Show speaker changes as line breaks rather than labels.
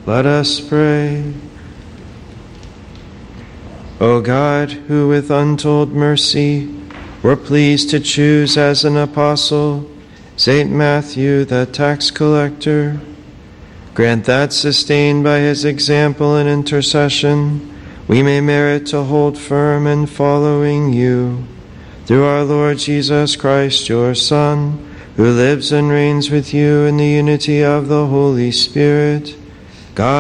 Let us pray. O God, who with untold mercy were pleased to choose as an apostle St. Matthew, the tax collector, grant that, sustained by his example and intercession, we may merit to hold firm in following you. Through our Lord Jesus Christ, your Son, who lives and reigns with you in the unity of the Holy Spirit,